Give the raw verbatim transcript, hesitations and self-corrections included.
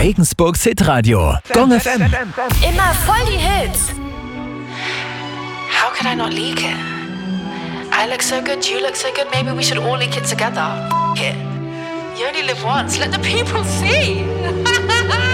Regensburgs Hitradio. Gong F M. Immer voll die Hits. How could I not leak it? I look so good, you look so good, maybe we should all leak it together. F- it. You only live once, let the people see.